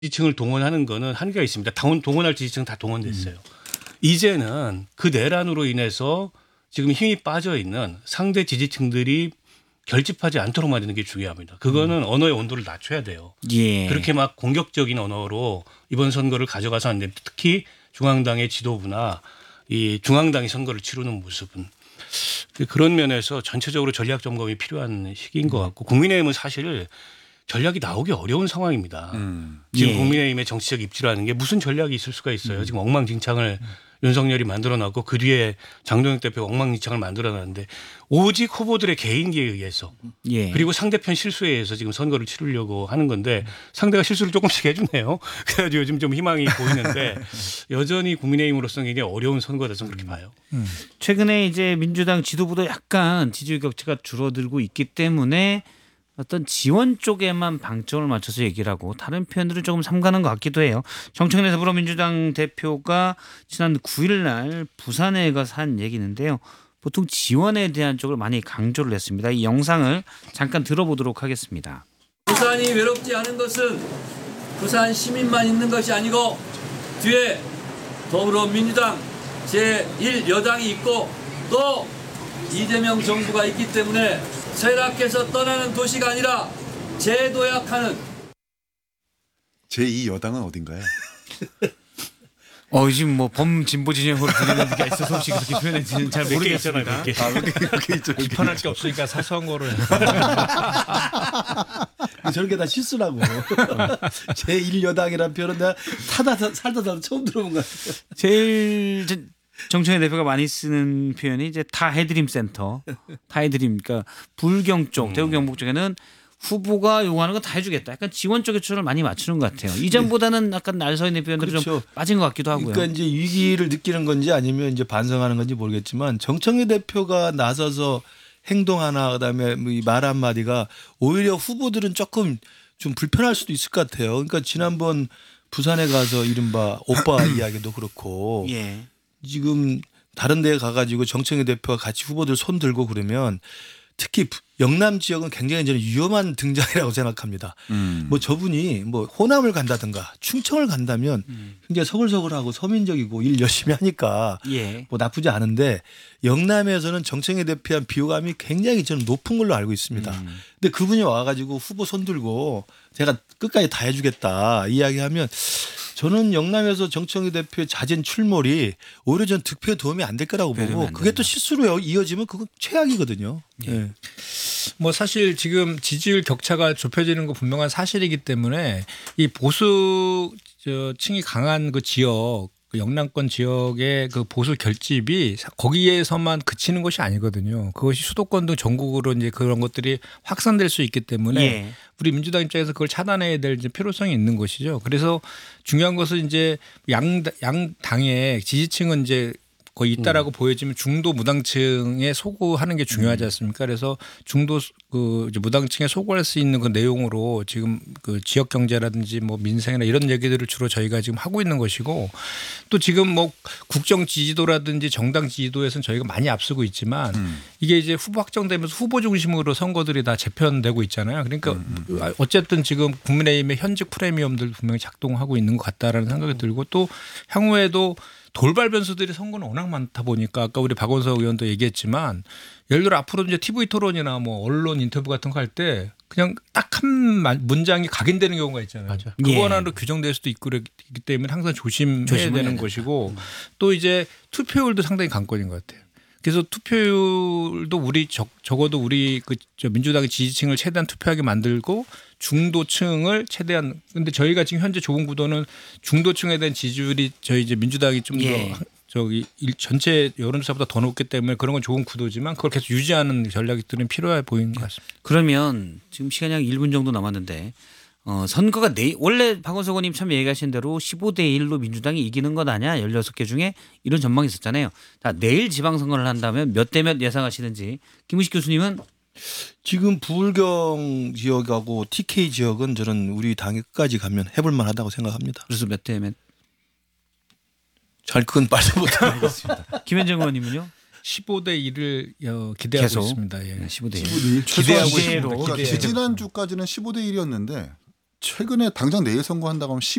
지지층을 동원하는 거는 한계가 있습니다. 동원할 지지층 다 동원됐어요. 이제는 그 내란으로 인해서 지금 힘이 빠져 있는 상대 지지층들이 결집하지 않도록 만드는 게 중요합니다. 그거는 언어의 온도를 낮춰야 돼요. 예. 그렇게 막 공격적인 언어로 이번 선거를 가져가서 안 됩니다. 특히 중앙당의 지도부나 이 중앙당이 선거를 치르는 모습은 그런 면에서 전체적으로 전략 점검이 필요한 시기인 것 같고 국민의힘은 사실 전략이 나오기 어려운 상황입니다. 지금 예. 국민의힘의 정치적 입지라는 게 무슨 전략이 있을 수가 있어요. 지금 엉망진창을 윤석열이 만들어놨고 그 뒤에 장동혁 대표가 엉망진창을 만들어놨는데 오직 후보들의 개인기에 의해서 예. 그리고 상대편 실수에 의해서 지금 선거를 치르려고 하는 건데 상대가 실수를 조금씩 해주네요. 그래가지고 요즘 좀 희망이 보이는데 여전히 국민의힘으로서는 굉장히 어려운 선거다 저는 그렇게 봐요. 최근에 이제 민주당 지도부도 약간 지지율 격차가 줄어들고 있기 때문에 어떤 지원 쪽에만 방점을 맞춰서 얘기를 하고 다른 표현들은 조금 삼가는 것 같기도 해요. 정청래 더불어민주당 대표가 지난 9일 날 부산에 가서 한 얘기인데요. 보통 지원에 대한 쪽을 많이 강조를 했습니다. 이 영상을 잠깐 들어보도록 하겠습니다. 부산이 외롭지 않은 것은 부산 시민만 있는 것이 아니고 뒤에 더불어민주당 제1여당이 있고 또 이재명 정부가 있기 때문에 쇠락해서 떠나는 도시가 아니라 재도약하는 제2여당은 어딘가요? 지금 뭐 범진보 진영으로 들리는 데가 있어서 혹시 그렇게 표현했는지는 잘 모르겠습니다. 이렇게 있죠. 비판할 게 없으니까 사소한 거로 저렇게 다 실수라고. 제1여당이라는 표현은 내가 살다 처음 들어본 것 같아요. 제일 정청래 대표가 많이 쓰는 표현이 이제 타해드림 센터, 타해드림, 그러니까 불경 쪽, 대구 경북 쪽에는 후보가 요구하는 거 다 해주겠다. 약간 지원 쪽에 초점을 많이 맞추는 것 같아요. 이전보다는 약간 날 서 있는 표현들이 좀 그렇죠. 빠진 것 같기도 하고요. 그러니까 이제 위기를 느끼는 건지 아니면 이제 반성하는 건지 모르겠지만 정청래 대표가 나서서 행동하나 그다음에 이 말 한마디가 오히려 후보들은 조금 좀 불편할 수도 있을 것 같아요. 그러니까 지난번 부산에 가서 이른바 오빠 이야기도 그렇고 예. 지금 다른 데에 가가지고 정청래 대표가 같이 후보들 손 들고 그러면 특히 영남 지역은 굉장히 저는 위험한 등장이라고 생각합니다. 뭐 저분이 뭐 호남을 간다든가 충청을 간다면 굉장히 서글서글하고 서민적이고 일 열심히 하니까 예. 뭐 나쁘지 않은데 영남에서는 정청래 대표한 비호감이 굉장히 저는 높은 걸로 알고 있습니다. 근데 그분이 와가지고 후보 손 들고 제가 끝까지 다 해주겠다 이야기하면 저는 영남에서 정청래 대표의 잦은 출몰이 오히려 전 득표에 도움이 안 될 거라고 보고 그게 또 실수로 이어지면 그건 최악이거든요. 예. 뭐 사실 지금 지지율 격차가 좁혀지는 거 분명한 사실이기 때문에 이 보수 층이 강한 그 지역 그 영남권 지역의 그 보수 결집이 거기에서만 그치는 것이 아니거든요. 그것이 수도권 등 전국으로 이제 그런 것들이 확산될 수 있기 때문에 예. 우리 민주당 입장에서 그걸 차단해야 될 이제 필요성이 있는 것이죠. 그래서 중요한 것은 이제 양 당의 지지층은 이제 거의 있다라고 보여지면 중도 무당층에 소구하는 게 중요하지 않습니까? 그래서 중도 그 이제 무당층에 소구할 수 있는 그 내용으로 지금 그 지역 경제라든지 뭐 민생이나 이런 얘기들을 주로 저희가 지금 하고 있는 것이고 또 지금 뭐 국정 지지도라든지 정당 지지도에서는 저희가 많이 앞서고 있지만 이게 이제 후보 확정되면서 후보 중심으로 선거들이 다 재편되고 있잖아요. 그러니까 어쨌든 지금 국민의힘의 현직 프리미엄들 분명히 작동하고 있는 것 같다라는 생각이 들고 또 향후에도 돌발 변수들이 선거는 워낙 많다 보니까 아까 우리 박원석 의원도 얘기했지만 예를 들어 앞으로 이제 TV 토론이나 뭐 언론 인터뷰 같은 거 할 때 그냥 딱 한 문장이 각인되는 경우가 있잖아요. 맞아. 그거 예. 하나로 규정될 수도 있고 그렇기 때문에 항상 조심해야 되는 것이고 또 이제 투표율도 상당히 관건인 것 같아요. 그래서 투표율도 우리 적어도 우리 저 민주당의 지지층을 최대한 투표하게 만들고 중도층을 최대한 근데 저희가 지금 현재 좋은 구도는 중도층에 대한 지지율이 저희 이제 민주당이 좀 더 예. 저기 전체 여론조사보다 더 높기 때문에 그런 건 좋은 구도지만 그걸 계속 유지하는 전략들은 필요해 보이는 것 같습니다. 그러면 지금 시간이 한 1분 정도 남았는데 선거가 원래 박원석 의원님 참 얘기하신 대로 15대 1로 민주당이 이기는 것 아니야 16개 중에 이런 전망이 있었잖아요. 자, 내일 지방선거를 한다면 몇 대 몇 예상하시는지 김우식 교수님은 지금 부울경 지역하고 TK 지역은 저는 우리 당이 끝까지 가면 해볼 만하다고 생각합니다. 그래서 몇 대 몇? 잘 그건 말씀 못하겠습니다. 김현정 의원님은요? 15대 1을 기대하고 계속? 있습니다. 예. 15대 1. 15대 1. 기대하고 최소한 있습니다. 지지난주까지는 15대 1이었는데 최근에 당장 내일 선거한다고 하면